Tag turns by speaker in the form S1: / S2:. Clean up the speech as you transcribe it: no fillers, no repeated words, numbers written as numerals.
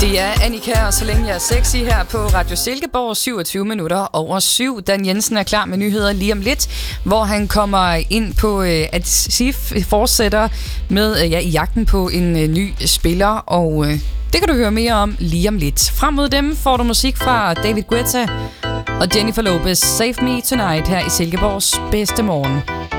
S1: Det er Annika, og så længe jeg er sexy her på Radio Silkeborg, 27 minutter over 7. Dan Jensen er klar med nyheder lige om lidt, hvor han kommer ind på, at SIF fortsætter med i jagten på en ny spiller, og det kan du høre mere om lige om lidt. Frem mod dem får du musik fra David Guetta og Jennifer Lopez, Save Me Tonight her i Silkeborgs bedste morgen.